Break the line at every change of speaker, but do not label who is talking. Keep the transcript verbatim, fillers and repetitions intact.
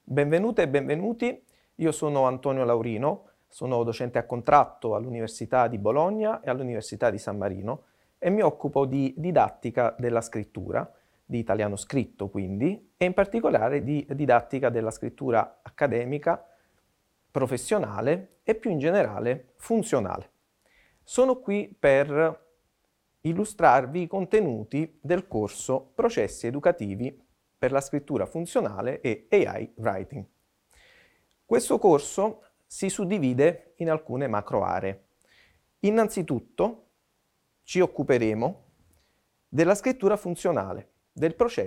Benvenute e benvenuti, io sono Antonio Laurino, sono docente a contratto all'Università di Bologna e all'Università di San Marino e mi occupo di didattica della scrittura, di italiano scritto quindi, e in particolare di didattica della scrittura accademica, professionale e più in generale funzionale. Sono qui per illustrarvi i contenuti del corso Processi educativi per la scrittura funzionale e A I Writing. Questo corso si suddivide in alcune macro aree. Innanzitutto ci occuperemo della scrittura funzionale, del processo